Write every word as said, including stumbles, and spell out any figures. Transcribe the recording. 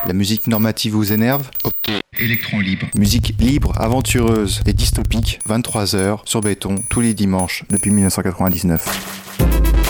La musique normative vous énerve? Optez électron libre. Musique libre, aventureuse et dystopique, vingt-trois heures sur Béton, tous les dimanches depuis mille neuf cent quatre-vingt-dix-neuf.